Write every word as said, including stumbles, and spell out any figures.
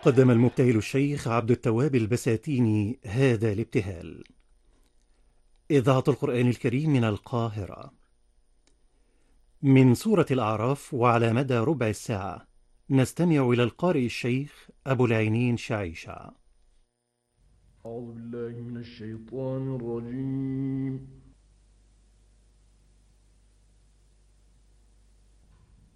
قدم المبتهل الشيخ عبد التواب البساتيني هذا الابتهال. إذاعة القرآن الكريم من القاهرة. من سورة الأعراف، وعلى مدى ربع الساعة نستمع إلى القارئ الشيخ أبو العينين شعيشة. أعوذ بالله من الشيطان الرجيم.